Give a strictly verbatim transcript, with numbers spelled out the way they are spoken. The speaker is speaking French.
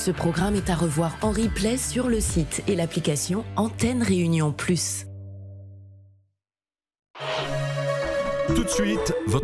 ce programme est à revoir en replay sur le site et l'application Antenne Réunion Plus. Tout de suite, votre